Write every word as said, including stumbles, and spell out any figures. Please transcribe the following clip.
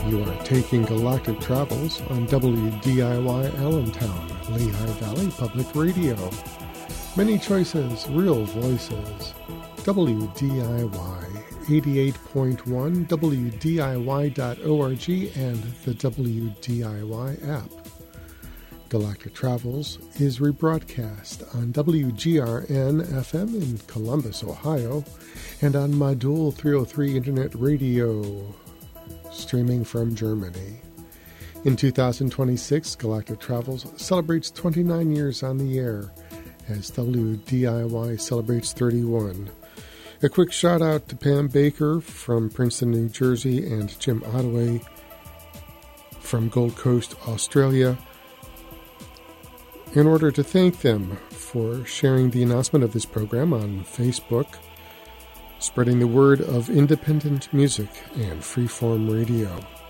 You are taking Galactic Travels on W D I Y Allentown, Lehigh Valley Public Radio. Many choices, real voices. W D I Y eighty-eight point one, W D I Y dot org, and the W D I Y app. Galactic Travels is rebroadcast on W G R N F M in Columbus, Ohio, and on Modul three oh three Internet Radio, streaming from Germany. In two thousand twenty-six, Galactic Travels celebrates twenty-nine years on the air, as W D I Y celebrates thirty-one. A quick shout out to Pam Baker from Princeton, New Jersey, and Jim Ottaway from Gold Coast, Australia, in order to thank them for sharing the announcement of this program on Facebook, spreading the word of independent music and freeform radio.